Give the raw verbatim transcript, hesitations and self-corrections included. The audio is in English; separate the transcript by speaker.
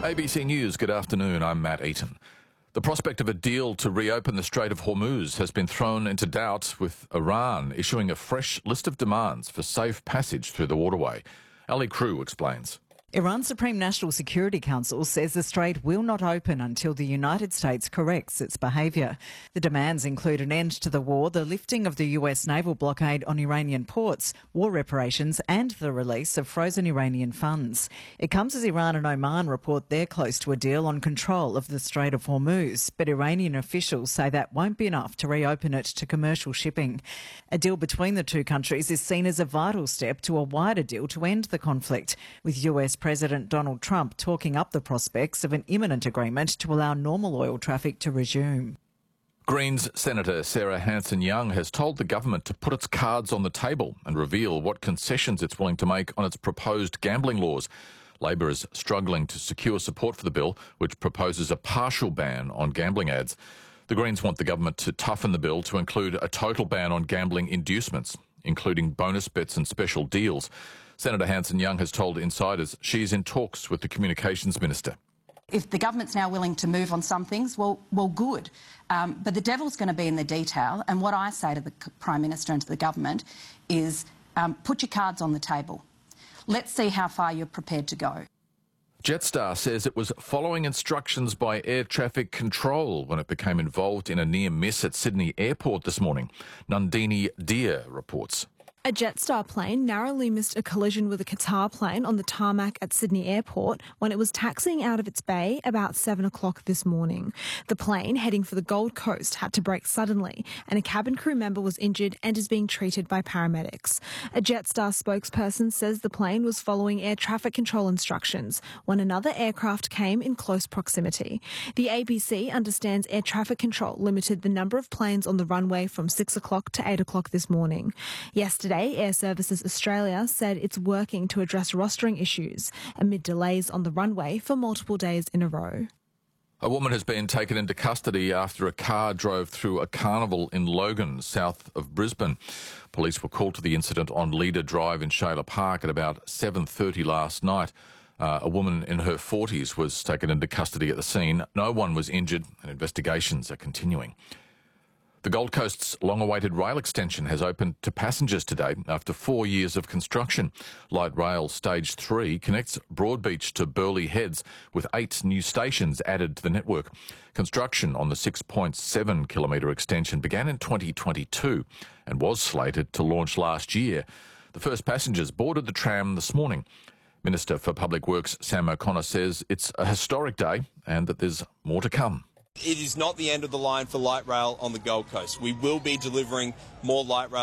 Speaker 1: A B C News, good afternoon, I'm Matt Eaton. The prospect of a deal to reopen the Strait of Hormuz has been thrown into doubt, with Iran issuing a fresh list of demands for safe passage through the waterway. Ali Crew explains.
Speaker 2: Iran's Supreme National Security Council says the strait will not open until the United States corrects its behaviour. The demands include an end to the war, the lifting of the U S naval blockade on Iranian ports, war reparations and the release of frozen Iranian funds. It comes as Iran and Oman report they're close to a deal on control of the Strait of Hormuz, but Iranian officials say that won't be enough to reopen it to commercial shipping. A deal between the two countries is seen as a vital step to a wider deal to end the conflict, with U S President Donald Trump talking up the prospects of an imminent agreement to allow normal oil traffic to resume.
Speaker 1: Greens Senator Sarah Hanson-Young has told the government to put its cards on the table and reveal what concessions it's willing to make on its proposed gambling laws. Labor is struggling to secure support for the bill, which proposes a partial ban on gambling ads. The Greens want the government to toughen the bill to include a total ban on gambling inducements, including bonus bets and special deals. Senator Hanson-Young has told insiders she's in talks with the Communications Minister.
Speaker 3: If the government's now willing to move on some things, well, well, good. Um, but the devil's going to be in the detail. And what I say to the Prime Minister and to the government is um, put your cards on the table. Let's see how far you're prepared to go.
Speaker 1: Jetstar says it was following instructions by air traffic control when it became involved in a near miss at Sydney Airport this morning. Nandini Deer reports.
Speaker 4: A Jetstar plane narrowly missed a collision with a Qatar plane on the tarmac at Sydney Airport when it was taxiing out of its bay about seven o'clock this morning. The plane, heading for the Gold Coast, had to brake suddenly, and a cabin crew member was injured and is being treated by paramedics. A Jetstar spokesperson says the plane was following air traffic control instructions when another aircraft came in close proximity. The A B C understands air traffic control limited the number of planes on the runway from six o'clock to eight o'clock this morning. Yesterday, Air Services Australia said it's working to address rostering issues amid delays on the runway for multiple days in a row.
Speaker 1: A woman has been taken into custody after a car drove through a carnival in Logan, south of Brisbane. Police were called to the incident on Leader Drive in Shayla Park at about seven thirty last night. Uh, a woman in her forties was taken into custody at the scene. No one was injured and investigations are continuing. The Gold Coast's long-awaited rail extension has opened to passengers today after four years of construction. Light Rail Stage three connects Broadbeach to Burleigh Heads with eight new stations added to the network. Construction on the six point seven kilometre extension began in twenty twenty-two and was slated to launch last year. The first passengers boarded the tram this morning. Minister for Public Works Sam O'Connor says it's a historic day and that there's more to come.
Speaker 5: It is not the end of the line for light rail on the Gold Coast. We will be delivering more light rail